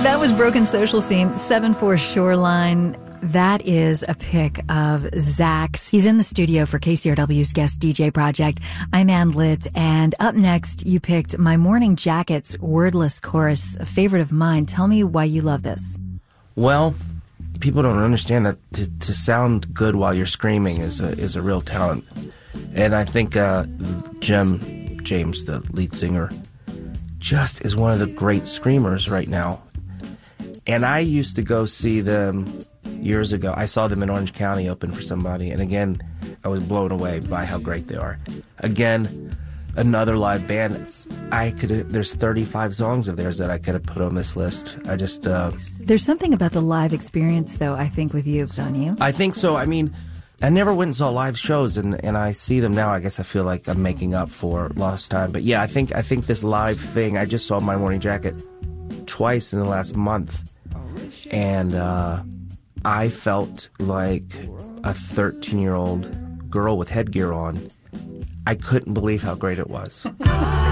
That was Broken Social Scene, 7-4 Shoreline. That is a pick of Zach's. He's in the studio for KCRW's Guest DJ Project. I'm Ann Litt, and up next, you picked My Morning Jacket's Wordless Chorus, a favorite of mine. Tell me why you love this. Well, people don't understand that to sound good while you're screaming is a real talent. And I think James, the lead singer, just is one of the great screamers right now. And I used to go see them years ago. I saw them in Orange County open for somebody, and again, I was blown away by how great they are. Again, another live band. There's 35 songs of theirs that I could have put on this list. I just... There's something about the live experience, though, I think, with you, don't you? I think so. I mean, I never went and saw live shows, and I see them now. I guess I feel like I'm making up for lost time. But yeah, I think this live thing, I just saw My Morning Jacket twice in the last month, and I felt like a 13-year-old girl with headgear on. I couldn't believe how great it was.